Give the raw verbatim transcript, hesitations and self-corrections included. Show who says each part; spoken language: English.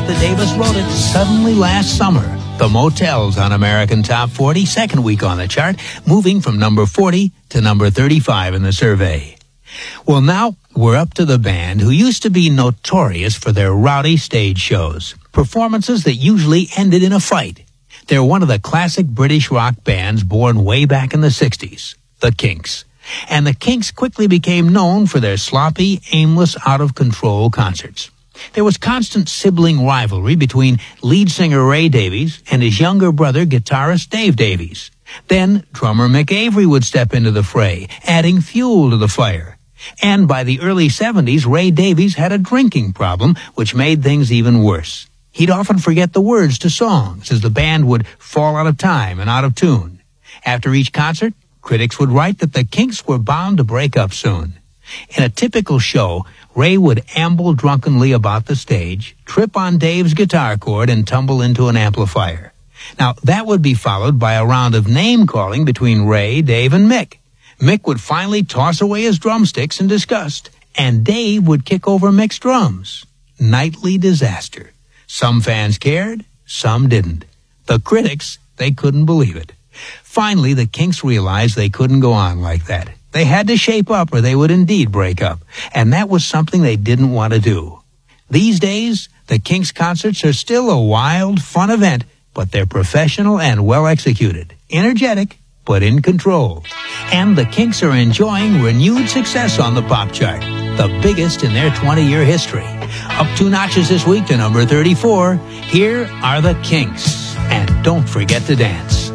Speaker 1: Martha Davis wrote it suddenly last summer. The Motels on American Top forty, second week on the chart, moving from number forty to number thirty-five in the survey. Well, now we're up to the band who used to be notorious for their rowdy stage shows, performances that usually ended in a fight. They're one of the classic British rock bands born way back in the sixties, the Kinks. And the Kinks quickly became known for their sloppy, aimless, out-of-control concerts. There was constant sibling rivalry between lead singer Ray Davies and his younger brother, guitarist Dave Davies. Then drummer Mick Avery would step into the fray, adding fuel to the fire. And by the early seventies, Ray Davies had a drinking problem, which made things even worse. He'd often forget the words to songs as the band would fall out of time and out of tune. After each concert, critics would write that the Kinks were bound to break up soon. In a typical show, Ray would amble drunkenly about the stage, trip on Dave's guitar cord, and tumble into an amplifier. Now, that would be followed by a round of name-calling between Ray, Dave, and Mick. Mick would finally toss away his drumsticks in disgust, and Dave would kick over Mick's drums. Nightly disaster. Some fans cared, some didn't. The critics, they couldn't believe it. Finally, the Kinks realized they couldn't go on like that. They had to shape up or they would indeed break up, and that was something they didn't want to do. These days, the Kinks concerts are still a wild, fun event, but they're professional and well executed, energetic, but in control. And the Kinks are enjoying renewed success on the pop chart, the biggest in their twenty-year history. Up two notches this week to number thirty-four. Here are the Kinks, and don't forget to dance.